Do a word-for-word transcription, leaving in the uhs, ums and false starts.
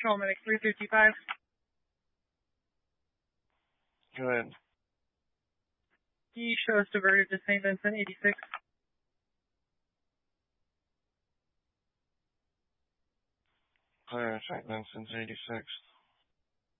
Patrol Medic three fifty-five. Go ahead. He shows diverted to Saint Vincent eighty-six. Clear, Saint Vincent's eighty-six.